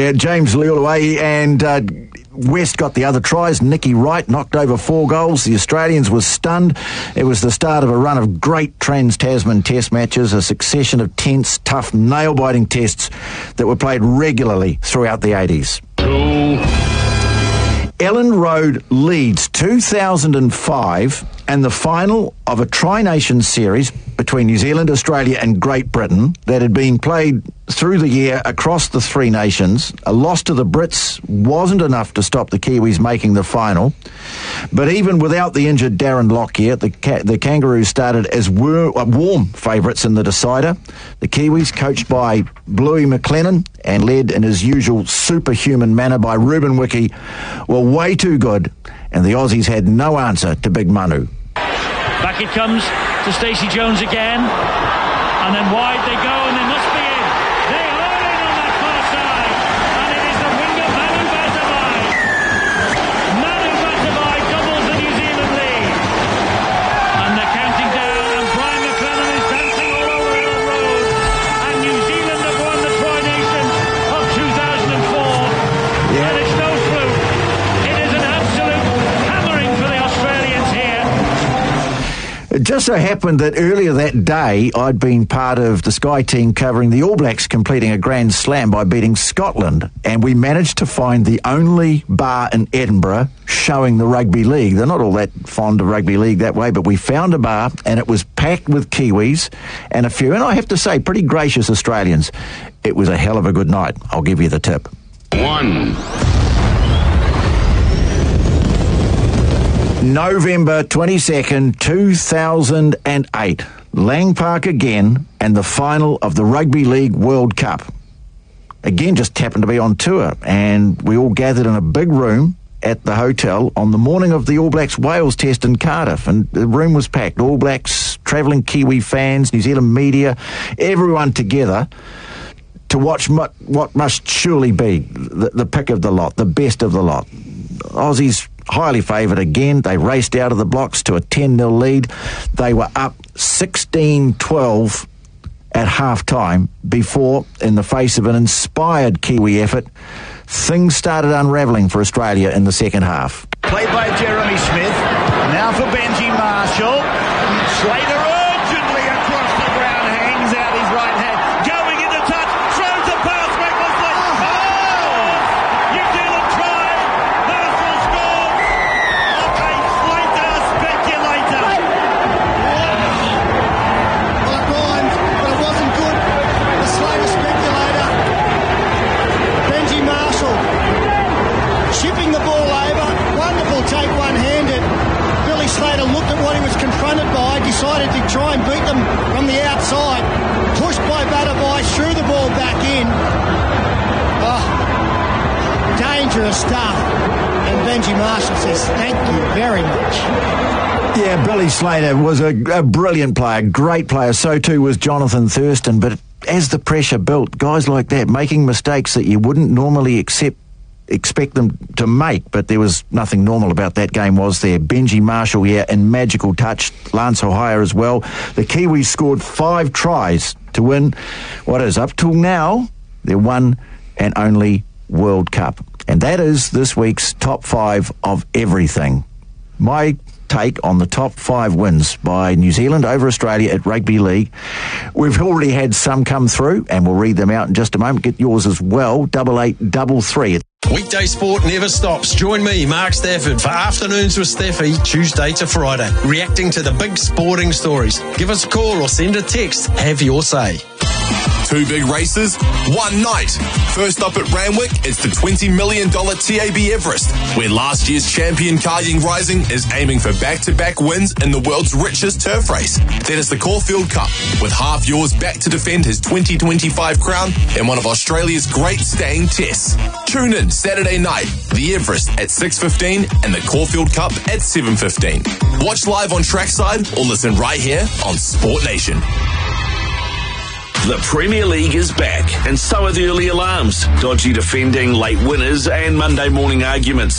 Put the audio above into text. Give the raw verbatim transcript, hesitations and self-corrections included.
Yeah, James Leuluai and uh, West got the other tries. Nicky Wright knocked over four goals. The Australians were stunned. It was the start of a run of great Trans-Tasman test matches, a succession of tense, tough, nail-biting tests that were played regularly throughout the eighties. Ellen Road leads two thousand five and the final of a Tri-Nation series between New Zealand, Australia and Great Britain that had been played through the year across the three nations. A loss to the Brits wasn't enough to stop the Kiwis making the final. But even without the injured Darren Lockyer, the, ca- the Kangaroos started as wor- uh, warm favourites in the decider. The Kiwis, coached by Bluey McLennan and led in his usual superhuman manner by Ruben Wiki, were way too good, and the Aussies had no answer to Big Manu. Back it comes to Stacey Jones again, and then wide they go, and they must be in. They are in on that far side, and it is the winger Manu Vatuvei. Manu Vatuvei doubles the New Zealand lead, and they're counting down, and Brian McLennan is dancing all over Ellen Road, and New Zealand have won the Tri-Nations of two thousand four, yeah. And it's no fluke. It is an absolute hammering for the Australians here. It just so happened that earlier that day I'd been part of the Sky team covering the All Blacks completing a grand slam by beating Scotland, and we managed to find the only bar in Edinburgh showing the rugby league. They're not all that fond of rugby league that way, but we found a bar and it was packed with Kiwis and a few, and I have to say, pretty gracious Australians. It was a hell of a good night. I'll give you the tip. One. November twenty-second, two thousand eight. Lang Park again, and the final of the Rugby League World Cup. Again, just happened to be on tour, and we all gathered in a big room at the hotel on the morning of the All Blacks Wales test in Cardiff, and the room was packed. All Blacks, travelling Kiwi fans, New Zealand media, everyone together to watch what, what must surely be the, the pick of the lot, the best of the lot. Aussies highly favoured again. They raced out of the blocks to a ten nil lead. They were up sixteen twelve at half-time before, in the face of an inspired Kiwi effort, things started unravelling for Australia in the second half. Played by Jeremy Smith. Now for Benji Marshall. Slater urgently across the ground, hangs out his right hand. Going into touch, throws the pass recklessly. Oh! New Zealand try. Marshall scores. Okay, Slater speculator. Well, it rhymed, but it wasn't good. The Slater speculator. Benji Marshall chipping the ball over. Wonderful take one-handed. Billy Slater looked at what he was confronted by, decided to try and beat them from the outside. Pushed by Vatuvei, threw the ball back in. Oh, dangerous stuff. And Benji Marshall says, thank you very much. Yeah, Billy Slater was a, a brilliant player, great player. So too was Jonathan Thurston. But as the pressure built, guys like that making mistakes that you wouldn't normally accept expect them to make, but there was nothing normal about that game, was there? Benji Marshall, yeah, and magical touch. Lance O'Hire as well. The Kiwis scored five tries to win what is, up till now, their one and only World Cup. And that is this week's top five of everything. My take on the top five wins by New Zealand over Australia at Rugby League. We've already had some come through, and we'll read them out in just a moment. Get yours as well, double eight double three. Weekday sport never stops. Join me, Mark Stafford, for Afternoons with Staffy, Tuesday to Friday, reacting to the big sporting stories. Give us a call or send a text. Have your say. Two big races, one night. First up at Randwick is the twenty million dollars T A B Everest, where last year's champion Kalying Rising is aiming for back-to-back wins in the world's richest turf race. Then it's the Caulfield Cup, with Half Yours back to defend his twenty twenty-five crown in one of Australia's great staying tests. Tune in Saturday night, the Everest at six fifteen and the Caulfield Cup at seven fifteen. Watch live on Trackside or listen right here on Sport Nation. The Premier League is back, and so are the early alarms, dodgy defending, late winners, and Monday morning arguments.